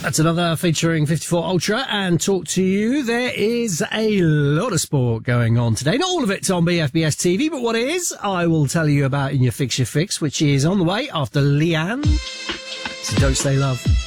That's another featuring 54 Ultra and Talk to You. There is a lot of sport going on today. Not all of it's on BFBS TV, but what is, I will tell you about in your Fix Your Fix, which is on the way after Leanne. So don't stay, love.